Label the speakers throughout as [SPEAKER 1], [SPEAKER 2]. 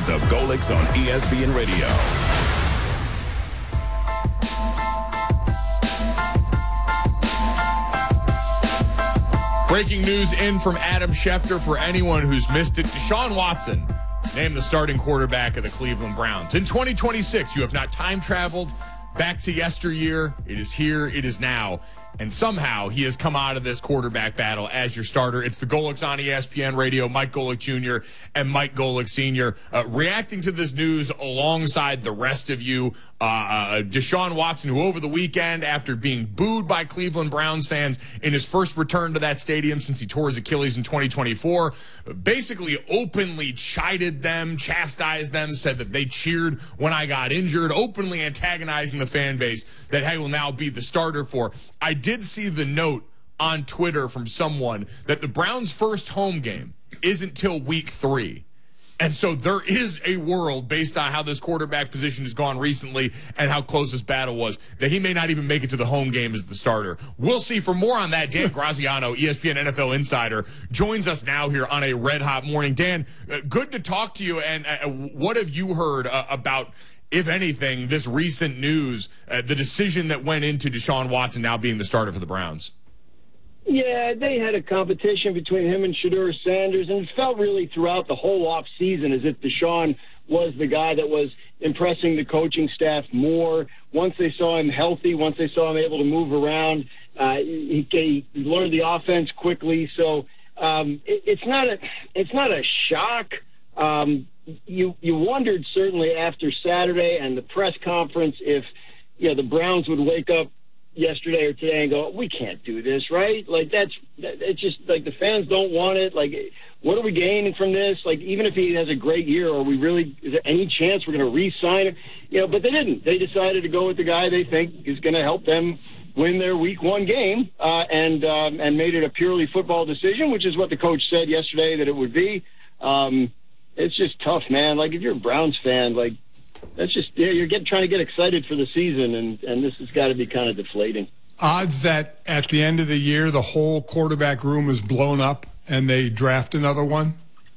[SPEAKER 1] is the Golics on ESPN Radio.
[SPEAKER 2] Breaking news in from Adam Schefter for anyone who's missed it. Deshaun Watson named the starting quarterback of the Cleveland Browns. In 2026, you have not time traveled back to yesteryear. It is here. It is now. And somehow he has come out of this quarterback battle as your starter. It's the Golics on ESPN Radio, Mike Golic Jr. and Mike Golic Sr. Reacting to this news alongside the rest of you. Deshaun Watson, who over the weekend, after being booed by Cleveland Browns fans in his first return to that stadium since he tore his Achilles in 2024, basically openly chided them, chastised them, said that they cheered when I got injured, openly antagonizing the fan base that he will now be the starter for. I did see the note on Twitter from someone that the Browns' first home game isn't till week 3. And so there is a world, based on how this quarterback position has gone recently and how close this battle was, that he may not even make it to the home game as the starter. We'll see. For more on that, Dan Graziano, ESPN NFL insider, joins us now here on a red-hot morning. Dan, good to talk to you. And what have you heard about, if anything, this recent news, the decision that went into Deshaun Watson now being the starter for the Browns?
[SPEAKER 3] Yeah, they had a competition between him and Shedeur Sanders, and it felt really throughout the whole offseason as if Deshaun was the guy that was impressing the coaching staff more. Once they saw him healthy, once they saw him able to move around, he learned the offense quickly. So it's not a shock. You wondered certainly after Saturday and the press conference if the Browns would wake up yesterday or today and go, we can't do this, right? Like it's just like the fans don't want it. Like, what are we gaining from this? Like, even if he has a great year, is there any chance we're going to re-sign him? But they didn't. They decided to go with the guy they think is going to help them win their week 1 game, and made it a purely football decision, which is what the coach said yesterday that it would be. It's just tough, man. Like, if you're a Browns fan, like, that's just, you're trying to get excited for the season, and this has got to be kind of deflating.
[SPEAKER 4] Odds that at the end of the year the whole quarterback room is blown up and they draft another one?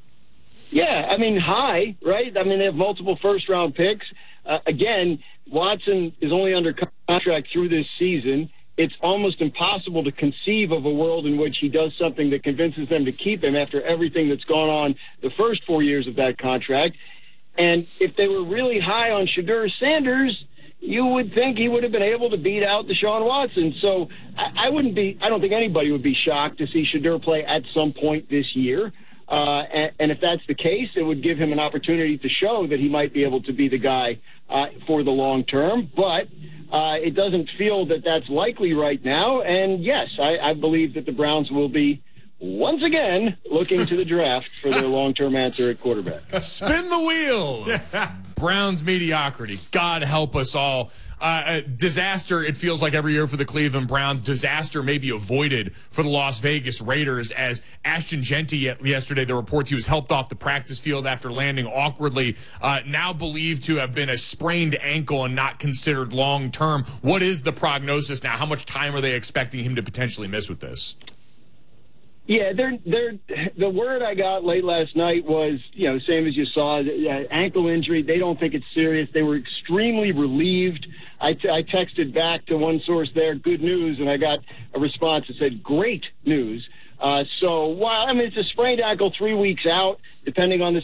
[SPEAKER 3] Yeah, I mean, high, right? I mean, they have multiple first-round picks. Again, Watson is only under contract through this season. It's almost impossible to conceive of a world in which he does something that convinces them to keep him after everything that's gone on the first 4 years of that contract. And if they were really high on Shedeur Sanders, you would think he would have been able to beat out Deshaun Watson. So I don't think anybody would be shocked to see Shedeur play at some point this year. And if that's the case, it would give him an opportunity to show that he might be able to be the guy for the long term. But it doesn't feel that that's likely right now. And yes, I believe that the Browns will be once again looking to the draft for their long-term answer at quarterback.
[SPEAKER 2] Spin the wheel. Browns mediocrity. God help us all. Disaster, it feels like every year for the Cleveland Browns. Disaster may be avoided for the Las Vegas Raiders, as Ashton Jeanty yesterday, the reports he was helped off the practice field after landing awkwardly, now believed to have been a sprained ankle and not considered long-term. What is the prognosis now? How much time are they expecting him to potentially miss with this?
[SPEAKER 3] Yeah, the word I got late last night was, same as you saw, ankle injury. They don't think it's serious. They were extremely relieved. I texted back to one source there, good news, and I got a response that said, great news. So, while, it's a sprained ankle 3 weeks out, depending on the